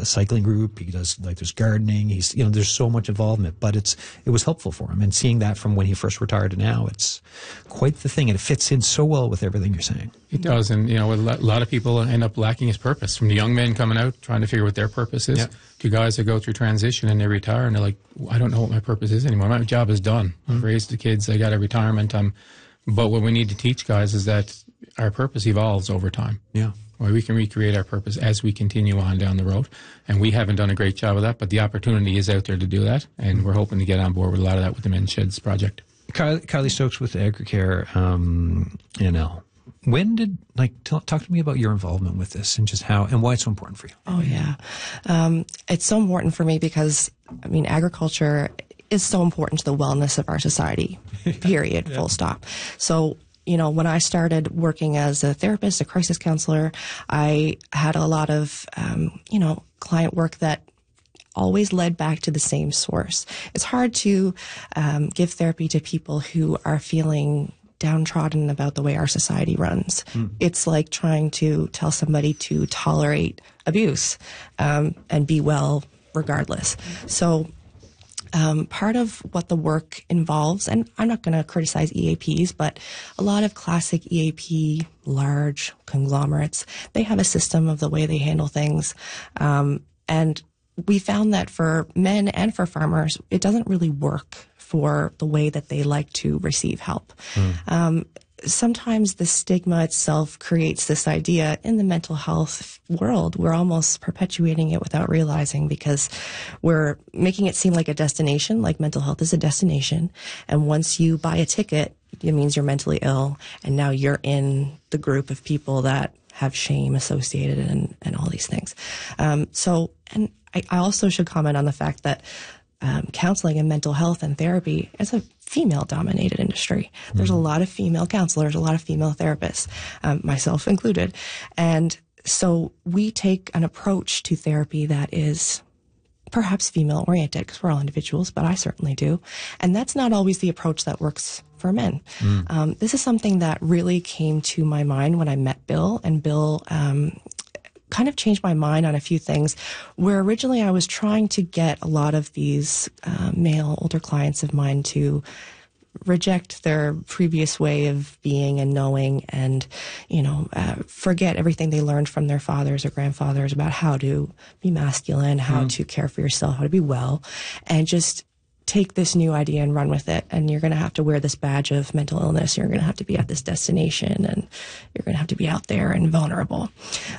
cycling group. He does, like, there's gardening. He's, there's so much involvement, but it was helpful for him. And seeing that from when he first retired to now, it's quite the thing. And it fits in so well with everything you're saying. It does. And, a lot of people end up lacking his purpose. From the young men coming out, trying to figure what their purpose is, to guys that go through transition and they retire and they're like, I don't know what my purpose is anymore. My job is done. I've raised the kids. I got a retirement. But what we need to teach guys is that our purpose evolves over time. Yeah. Well, we can recreate our purpose as we continue on down the road. And we haven't done a great job of that, but the opportunity is out there to do that. And we're hoping to get on board with a lot of that with the Men's Sheds project. Kylie Stokes with Agricare NL. When did, talk to me about your involvement with this and just how and why it's so important for you. Oh, yeah. It's so important for me because, agriculture is so important to the wellness of our society, period, full stop. So, when I started working as a therapist, a crisis counselor, I had a lot of, client work that always led back to the same source. It's hard to give therapy to people who are feeling downtrodden about the way our society runs. It's like trying to tell somebody to tolerate abuse and be well regardless. So part of what the work involves, and I'm not going to criticize EAPs, but a lot of classic EAP, large conglomerates, they have a system of the way they handle things. And we found that for men and for farmers, it doesn't really work for the way that they like to receive help. Sometimes the stigma itself creates this idea in the mental health world. We're almost perpetuating it without realizing because we're making it seem like a destination, like mental health is a destination. And once you buy a ticket, it means you're mentally ill. And now you're in the group of people that have shame associated and all these things. And I also should comment on the fact that counseling and mental health and therapy is a female-dominated industry. There's a lot of female counselors, a lot of female therapists, myself included. And so we take an approach to therapy that is perhaps female-oriented, because we're all individuals, but I certainly do. And that's not always the approach that works for men. This is something that really came to my mind when I met Bill, and Bill kind of changed my mind on a few things, where originally I was trying to get a lot of these male older clients of mine to reject their previous way of being and knowing and, forget everything they learned from their fathers or grandfathers about how to be masculine, how to care for yourself, how to be well, and just take this new idea and run with it. And you're going to have to wear this badge of mental illness. You're going to have to be at this destination and you're going to have to be out there and vulnerable.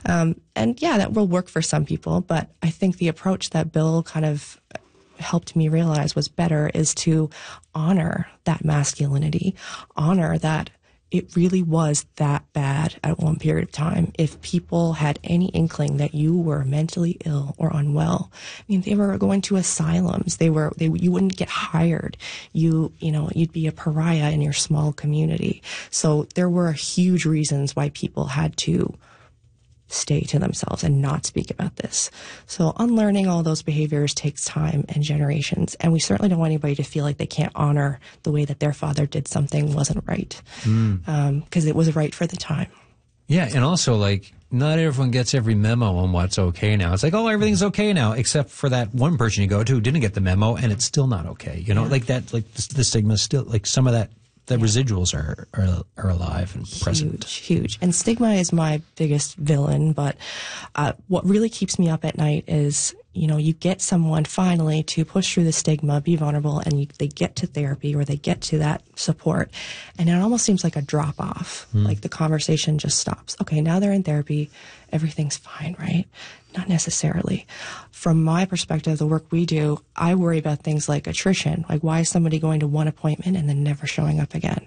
And yeah, that will work for some people. But I think the approach that Bill kind of helped me realize was better is to honor that masculinity, honor that it really was that bad at one period of time. If people had any inkling that you were mentally ill or unwell, they were going to asylums. You wouldn't get hired. You'd be a pariah in your small community. So there were huge reasons why people had to stay to themselves and not speak about this. So unlearning all those behaviors takes time and generations. And we certainly don't want anybody to feel like they can't honor the way that their father did something wasn't right. Because it was right for the time. Yeah, and also, not everyone gets every memo on what's okay now. It's like, oh, everything's okay now, except for that one person you go to who didn't get the memo, and it's still not okay. The stigma is still, some of that, the residuals are alive and present. Huge. And stigma is my biggest villain, but what really keeps me up at night is, you get someone finally to push through the stigma, be vulnerable, and they get to therapy or they get to that support, and it almost seems like a drop-off. Like the conversation just stops. Okay, now they're in therapy, everything's fine, right? Not necessarily. From my perspective, the work we do, I worry about things like attrition. Like, why is somebody going to one appointment and then never showing up again?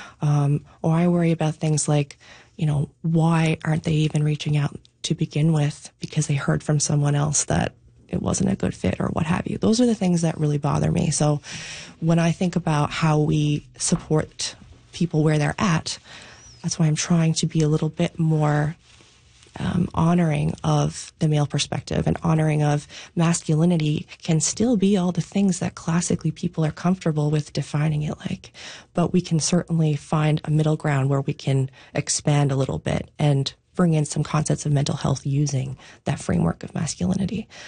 Or I worry about things like, why aren't they even reaching out to begin with because they heard from someone else that it wasn't a good fit or what have you. Those are the things that really bother me. So when I think about how we support people where they're at, that's why I'm trying to be a little bit more honoring of the male perspective and honoring of masculinity can still be all the things that classically people are comfortable with defining it like. But we can certainly find a middle ground where we can expand a little bit and bring in some concepts of mental health using that framework of masculinity.